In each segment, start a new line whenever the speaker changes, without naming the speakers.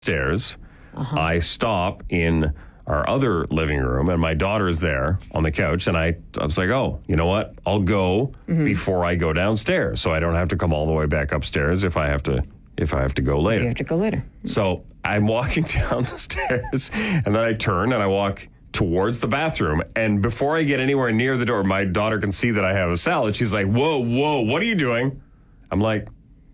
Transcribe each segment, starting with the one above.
stairs. I stop in our other living room, and my daughter is there on the couch, and I was like, oh, you know what? I'll go before I go downstairs, so I don't have to come all the way back upstairs if I have to go later.
You have to go later.
So I'm walking down the stairs, and then I turn and I walk towards the bathroom, and before I get anywhere near the door, my daughter can see that I have a salad. She's like, whoa, what are you doing? I'm like,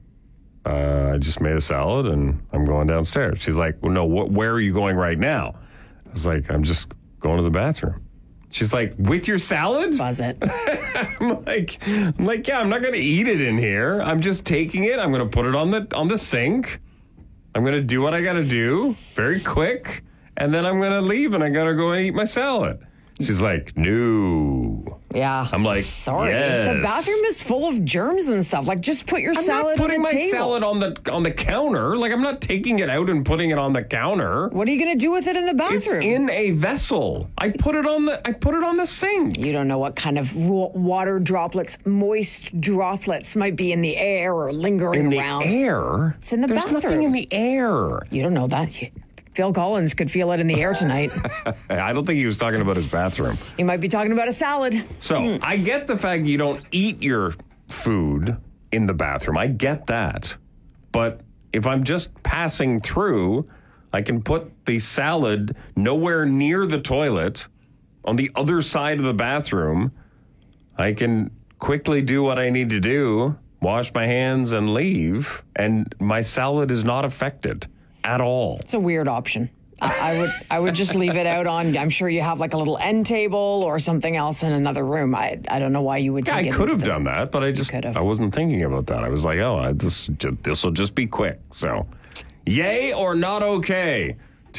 I just made a salad and I'm going downstairs. She's like, well, no, where are you going right now? I was like, I'm just going to the bathroom. She's like, with your salad?
Buzz it.
I'm like, yeah, I'm not going to eat it in here. I'm just taking it. I'm going to put it on the sink. I'm going to do what I got to do very quick. And then I'm going to leave and I got to go and eat my salad. She's like, no.
Yeah.
I'm like,
sorry.
yes.
The bathroom is full of germs and stuff. Like, just put your salad on the table.
I'm not putting my salad on the counter. Like, I'm not taking it out and putting it on the counter.
What are you going to do with it in the bathroom?
It's in a vessel. I put it on the sink.
You don't know what kind of water droplets, moist droplets might be in the air or lingering around.
In the air?
It's in the bathroom.
There's nothing in the air.
You don't know that. Phil Collins could feel it in the air tonight.
I don't think he was talking about his bathroom.
He might be talking about a salad.
So I get the fact you don't eat your food in the bathroom. I get that. But if I'm just passing through, I can put the salad nowhere near the toilet on the other side of the bathroom. I can quickly do what I need to do, wash my hands and leave, and my salad is not affected at all.
It's a weird option. I would just leave it out on, I'm sure you have like a little end table or something else in another room. I don't know why you would take it.
I could have done that, but I wasn't thinking about that. I was like, this will just be quick. So, yay or not okay?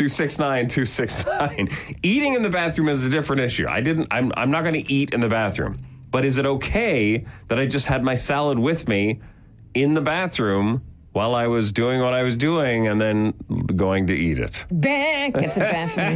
269-269. Eating in the bathroom is a different issue. I'm not going to eat in the bathroom. But is it okay that I just had my salad with me in the bathroom while I was doing what I was doing and then going to eat it?
It's a bad for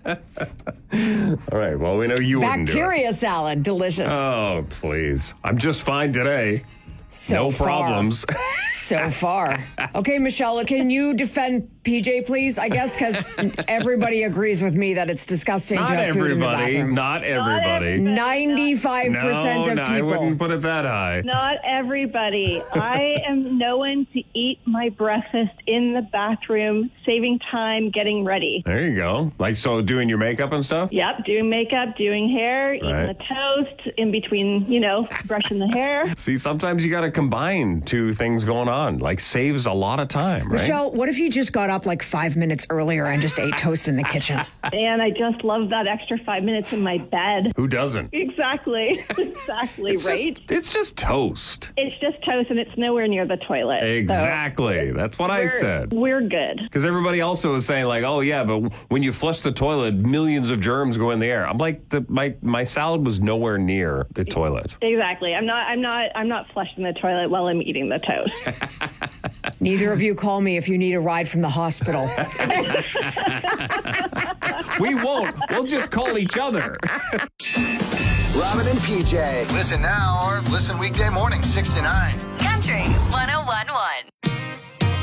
me.
All right, well, we know you wouldn't do it.
Bacteria salad, delicious.
Oh, please. I'm just fine today. No problems.
So far. Okay, Michelle, can you defend PJ, please? I guess because everybody agrees with me that it's disgusting to have food in the bathroom.
Not everybody.
95% of people.
I wouldn't put it that high.
Not everybody. I am known to eat my breakfast in the bathroom, saving time getting ready.
There you go. Like, so doing your makeup and stuff?
Yep, doing makeup, doing hair, eating the toast, in between, brushing the hair.
See, sometimes you got to combine two things going on. Like, saves a lot of time, right?
Michelle, what if you just got up like 5 minutes earlier and just ate toast in the kitchen?
And I just love that extra 5 minutes in my bed.
Who doesn't?
Exactly. Right?
It's just toast.
It's just toast, and it's nowhere near the toilet.
Exactly. That's what I said.
We're good.
Because everybody also is saying, like, oh, yeah, but when you flush the toilet, millions of germs go in the air. I'm like, my salad was nowhere near the toilet.
Exactly. I'm not flushing the toilet while I'm eating the toast.
Neither of you call me if you need a ride from the hospital.
We won't. We'll just call each other.
Robin and PJ. Listen now or listen weekday morning 6 to 9.
Country 101.1.